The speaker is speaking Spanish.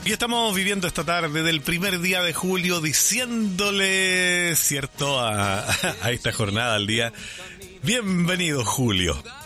Y estamos viviendo esta tarde del primer día de julio diciéndole, cierto, a esta jornada al día, bienvenido Julio.